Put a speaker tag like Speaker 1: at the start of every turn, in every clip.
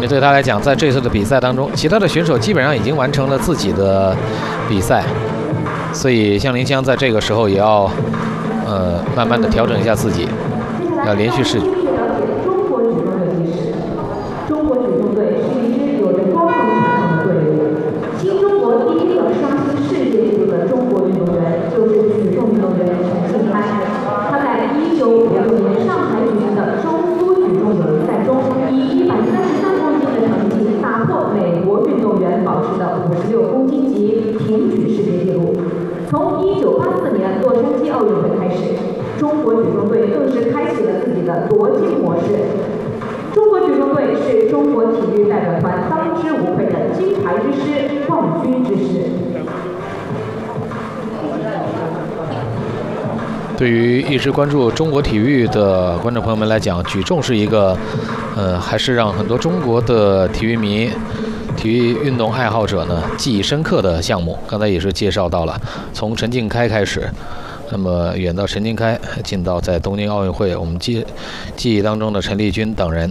Speaker 1: 对他来讲，在这次的比赛当中，其他的选手基本上已经完成了自己的比赛，所以向林香在这个时候也要慢慢的调整一下自己，要连续试举。
Speaker 2: 中国举重队是一支有着高度传统的队伍。新中国第一个刷新世界纪录的中国运动员就是举重运动员陈庆开。他在1956年上海举行的中苏举重友谊赛中，以133公斤的成绩打破美国运动员保持的56公斤级挺举世界纪录。从1984年洛杉矶奥运会开始，中国举重队更是开启了自己的夺金模式。中国举重队是中国体育代表团当之无愧的金牌之师、冠军之师。
Speaker 1: 对于一直关注中国体育的观众朋友们来讲，举重是一个，还是让很多中国的体育迷、体育运动爱好者呢记忆深刻的项目。刚才也是介绍到了，从陈庆开开始。那么远到陈庆开，进到在东京奥运会，我们记忆当中的陈丽君等人。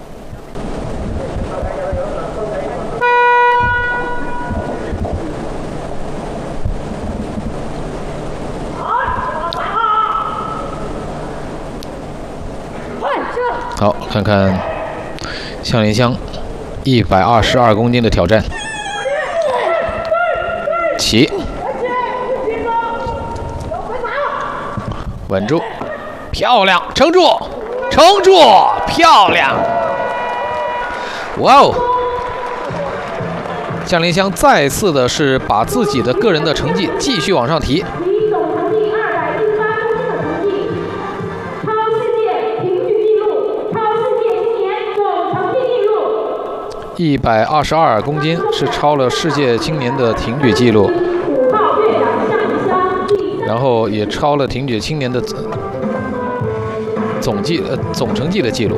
Speaker 1: 好，看看向林香122公斤的挑战，起。稳住，漂亮，撑住，撑住，漂亮！哇哦！向林香再次的是把自己的个人的成绩继续往上提。
Speaker 2: 总成绩218公斤的成绩，超世界挺举纪录，超世界今年总成绩纪录。
Speaker 1: 122公斤是超了世界青年的挺举纪录。然后也超了挺举青年的总成绩的记录，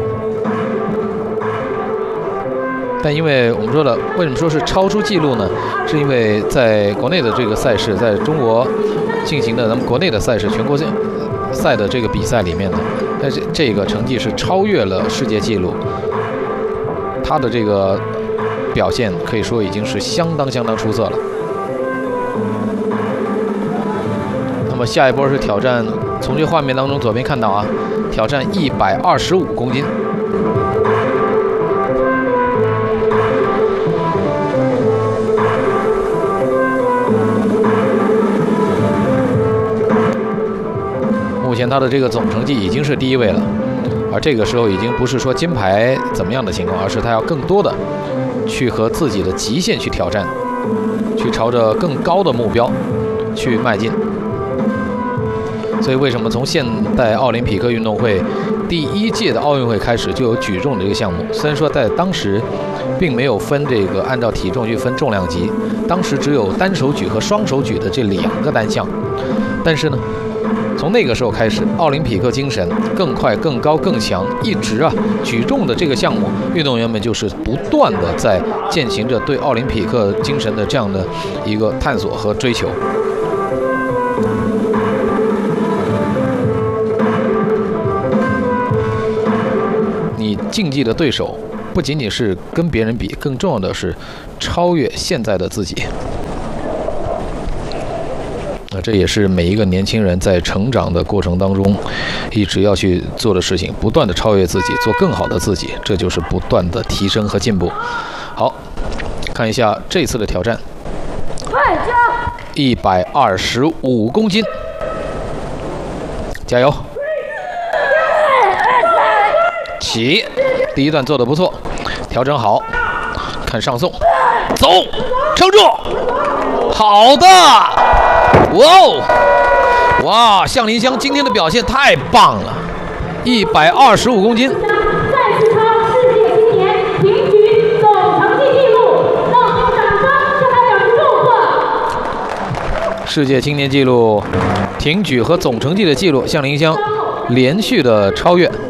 Speaker 1: 但因为我们说了，为什么说是超出记录呢？是因为在国内的这个赛事，在中国进行的咱们国内的赛事全国赛的这个比赛里面呢，但是这个成绩是超越了世界纪录，他的这个表现可以说已经是相当出色了。那么下一波是挑战，从这画面当中左边看到啊，挑战125公斤。目前他的这个总成绩已经是第1位了，而这个时候已经不是说金牌怎么样的情况，而是他要更多的去和自己的极限去挑战，去朝着更高的目标去迈进。所以为什么从现代奥林匹克运动会第1届的奥运会开始就有举重这个项目？虽然说在当时并没有分这个按照体重去分重量级，当时只有单手举和双手举的这2个单项，但是呢，从那个时候开始，奥林匹克精神更快、更高、更强，一直举重的这个项目，运动员们就是不断的在践行着对奥林匹克精神的这样的一个探索和追求。你竞技的对手不仅仅是跟别人比，更重要的是超越现在的自己。那这也是每一个年轻人在成长的过程当中一直要去做的事情，不断的超越自己，做更好的自己，这就是不断的提升和进步。好，看一下这次的挑战，125公斤，加油！起，第1段做得不错，调整好，看上送，走，撑住，好的，哇哦，哇，向林香今天的表现太棒了，125公斤，
Speaker 2: 再次超世界青年挺举总成绩纪录，让我们用掌声向他表示祝贺。
Speaker 1: 世界青年纪录、挺举和总成绩的纪录，向林香连续的超越。